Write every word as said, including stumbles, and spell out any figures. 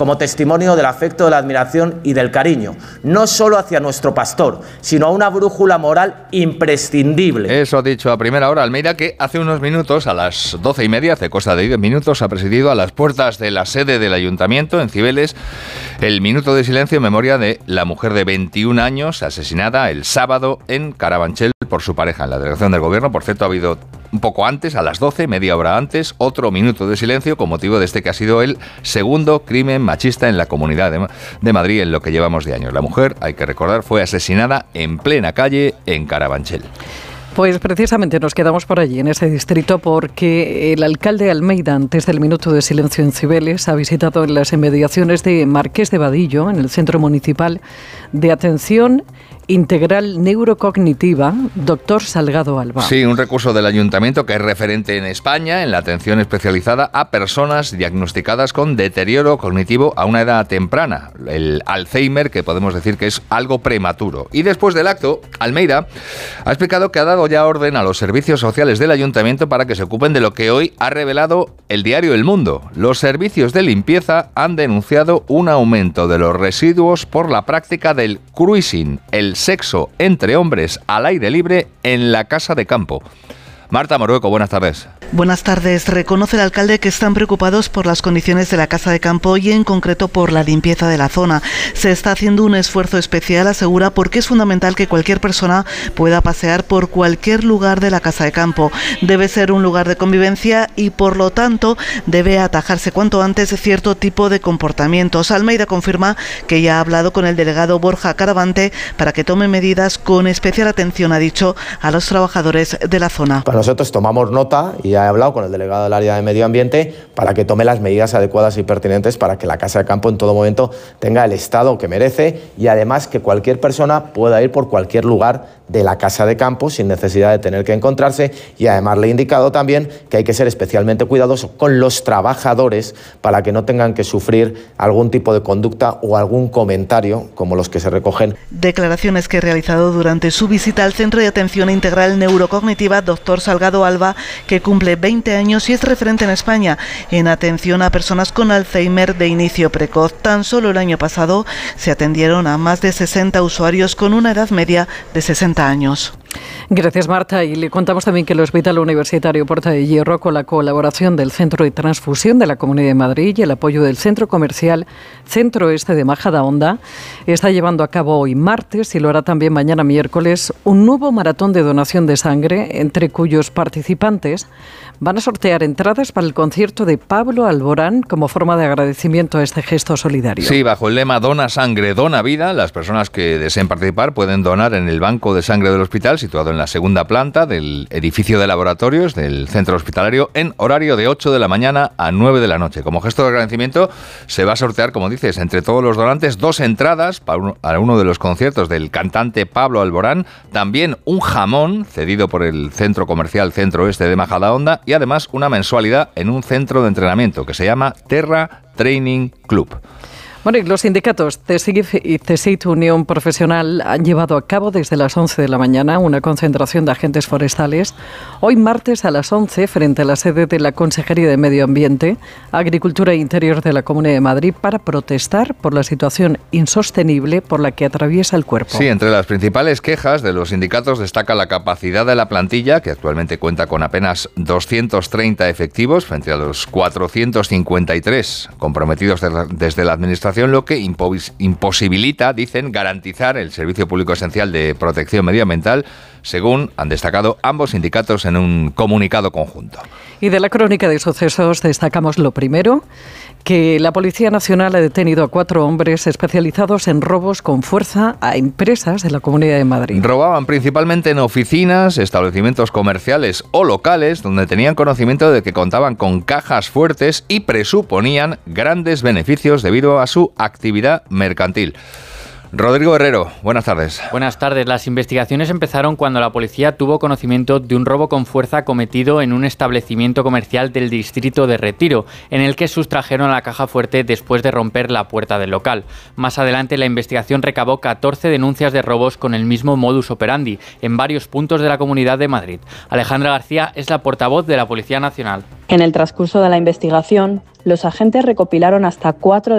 como testimonio del afecto, de la admiración y del cariño, no solo hacia nuestro pastor, sino a una brújula moral imprescindible. Eso ha dicho a primera hora Almeida, que hace unos minutos, a las doce y media, hace cosa de diez minutos, ha presidido a las puertas de la sede del Ayuntamiento, en Cibeles, el minuto de silencio en memoria de la mujer de veintiún años asesinada el sábado en Carabanchel por su pareja. En la delegación del Gobierno, por cierto, ha habido un poco antes, a las doce, media hora antes, otro minuto de silencio con motivo de este que ha sido el segundo crimen machista en la Comunidad de, de Madrid en lo que llevamos de años. La mujer, hay que recordar, fue asesinada en plena calle en Carabanchel. Pues precisamente nos quedamos por allí, en ese distrito, porque el alcalde Almeida, antes del minuto de silencio en Cibeles, ha visitado en las inmediaciones de Marqués de Vadillo, en el Centro Municipal de Atención Integral Neurocognitiva, doctor Salgado Alba. Sí, un recurso del Ayuntamiento que es referente en España en la atención especializada a personas diagnosticadas con deterioro cognitivo a una edad temprana, el Alzheimer, que podemos decir que es algo prematuro. Y después del acto, Almeida ha explicado que ha dado ya orden a los servicios sociales del Ayuntamiento para que se ocupen de lo que hoy ha revelado el diario El Mundo. Los servicios de limpieza han denunciado un aumento de los residuos por la práctica del cruising, el sexo entre hombres al aire libre en la casa de campo. Marta Morueco, buenas tardes. Buenas tardes. Reconoce el alcalde que están preocupados por las condiciones de la casa de campo y en concreto por la limpieza de la zona. Se está haciendo un esfuerzo especial, asegura, porque es fundamental que cualquier persona pueda pasear por cualquier lugar de la casa de campo. Debe ser un lugar de convivencia y por lo tanto debe atajarse cuanto antes cierto tipo de comportamientos. Almeida confirma que ya ha hablado con el delegado Borja Caravante para que tome medidas con especial atención, ha dicho, a los trabajadores de la zona. Nosotros tomamos nota y he hablado con el delegado del área de medio ambiente para que tome las medidas adecuadas y pertinentes para que la casa de campo en todo momento tenga el estado que merece y además que cualquier persona pueda ir por cualquier lugar de la casa de campo sin necesidad de tener que encontrarse, y además le he indicado también que hay que ser especialmente cuidadoso con los trabajadores para que no tengan que sufrir algún tipo de conducta o algún comentario como los que se recogen. Declaraciones que he realizado durante su visita al Centro de Atención Integral Neurocognitiva doctor Salgado Alba, que cumple veinte años y es referente en España en atención a personas con Alzheimer de inicio precoz. Tan solo el año pasado se atendieron a más de sesenta usuarios con una edad media de sesenta años. Gracias, Marta. Y le contamos también que el Hospital Universitario Puerta de Hierro, con la colaboración del Centro de Transfusión de la Comunidad de Madrid y el apoyo del Centro Comercial Centro Este de Majadahonda, está llevando a cabo hoy martes y lo hará también mañana miércoles un nuevo maratón de donación de sangre, entre cuyos participantes van a sortear entradas para el concierto de Pablo Alborán como forma de agradecimiento a este gesto solidario. Sí, bajo el lema Dona Sangre, Dona Vida, las personas que deseen participar pueden donar en el banco de sangre del hospital, situado en la segunda planta del edificio de laboratorios del centro hospitalario, en horario de ocho de la mañana a nueve de la noche. Como gesto de agradecimiento se va a sortear, como dices, entre todos los donantes, dos entradas para uno, para uno de los conciertos del cantante Pablo Alborán, también un jamón cedido por el centro comercial Centro Este de Majadahonda y además una mensualidad en un centro de entrenamiento que se llama Terra Training Club. Bueno, y los sindicatos CESIF y CESIT Unión Profesional han llevado a cabo desde las once de la mañana una concentración de agentes forestales. Hoy martes a las once, frente a la sede de la Consejería de Medio Ambiente, Agricultura e Interior de la Comunidad de Madrid, para protestar por la situación insostenible por la que atraviesa el cuerpo. Sí, entre las principales quejas de los sindicatos destaca la capacidad de la plantilla, que actualmente cuenta con apenas doscientos treinta efectivos frente a los cuatrocientos cincuenta y tres comprometidos desde la Administración, lo que impos- imposibilita, dicen, garantizar el servicio público esencial de protección medioambiental, según han destacado ambos sindicatos en un comunicado conjunto. Y de la crónica de sucesos destacamos lo primero, que la Policía Nacional ha detenido a cuatro hombres especializados en robos con fuerza a empresas de la Comunidad de Madrid. Robaban principalmente en oficinas, establecimientos comerciales o locales donde tenían conocimiento de que contaban con cajas fuertes y presuponían grandes beneficios debido a su actividad mercantil. Rodrigo Herrero, buenas tardes. Buenas tardes. Las investigaciones empezaron cuando la policía tuvo conocimiento de un robo con fuerza cometido en un establecimiento comercial del distrito de Retiro, en el que sustrajeron la caja fuerte después de romper la puerta del local. Más adelante, la investigación recabó catorce denuncias de robos con el mismo modus operandi en varios puntos de la Comunidad de Madrid. Alejandra García es la portavoz de la Policía Nacional. En el transcurso de la investigación, los agentes recopilaron hasta cuatro